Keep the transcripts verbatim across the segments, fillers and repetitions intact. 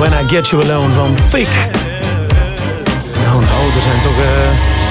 When I Get You Alone van Thick. Nou, nou, er zijn toch... Uh...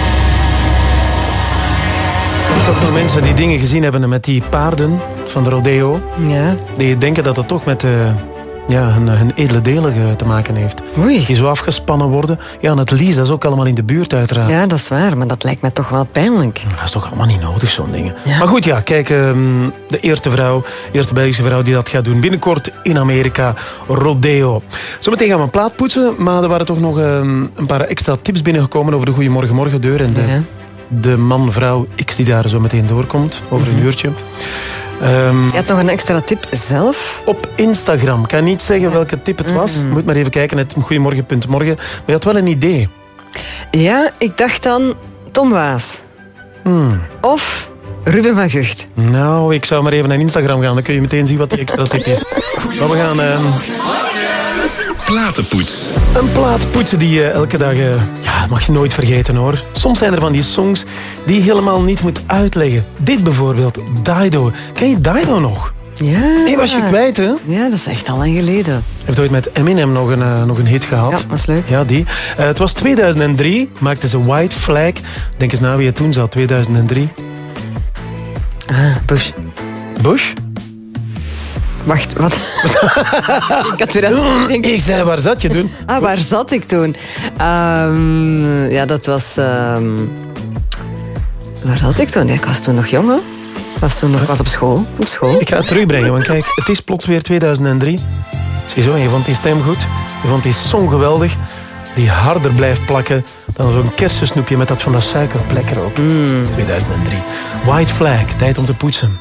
toch wel mensen die dingen gezien hebben met die paarden van de rodeo. Ja. Die denken dat het toch met... Uh... Ja, hun, hun edele delen te maken heeft. Oei. Die zo afgespannen worden. Ja, en het lies, dat is ook allemaal in de buurt uiteraard. Ja, dat is waar, maar dat lijkt me toch wel pijnlijk. Dat is toch allemaal niet nodig, zo'n dingen. Ja. Maar goed, ja, kijk, um, de eerste vrouw, de eerste Belgische vrouw die dat gaat doen. Binnenkort in Amerika, rodeo. Zometeen gaan we een plaat poetsen, maar er waren toch nog um, een paar extra tips binnengekomen over de Goeiemorgen Morgen deur. En de, ja. de man-vrouw X die daar zo meteen doorkomt, over een uurtje. Um, je had nog een extra tip zelf? Op Instagram. Ik kan niet zeggen ja. welke tip het was. Mm-hmm. Moet maar even kijken, het goeiemorgen punt morgen. Maar je had wel een idee. Ja, ik dacht dan Tom Waas. Hmm. Of Ruben van Gucht. Nou, ik zou maar even naar Instagram gaan. Dan kun je meteen zien wat die extra tip is. Maar we gaan... Um... Platenpoets. Een plaat poetsen die je elke dag... Uh, ja, mag je nooit vergeten hoor. Soms zijn er van die songs die je helemaal niet moet uitleggen. Dit bijvoorbeeld, Dido. Ken je Dido nog? Ja. Die was je kwijt, hè? Ja, dat is echt al lang geleden. Hij heeft ooit met Eminem nog een, uh, nog een hit gehad. Ja, dat is leuk. Ja, die. Uh, het was tweeduizend drie, maakte ze White Flag. Denk eens na wie het toen zat, tweeduizend drie. Ah, Bush. Bush? Wacht, wat? ik had weer aan ik, ik zei, waar zat je toen? Ah, waar zat ik toen? Um, ja, dat was... Um... Waar zat ik toen? Ja, ik was toen nog jong, hè? Ik was toen nog was op school. Op school. Ik ga het terugbrengen, want kijk, het is plots weer tweeduizend drie. Ziezo, je vond die stem goed. Je vond die song geweldig. Die harder blijft plakken dan zo'n kersensnoepje met dat van dat suikerplekker ook. Mm. tweeduizend drie. White Flag, tijd om te poetsen.